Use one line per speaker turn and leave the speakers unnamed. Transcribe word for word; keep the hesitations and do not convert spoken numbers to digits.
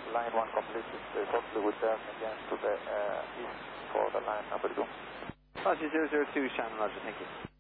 line one completed, uh, shortly with them again to the uh, east for the line number two.
Roger, zero zero two, Shannon, Roger, thank you.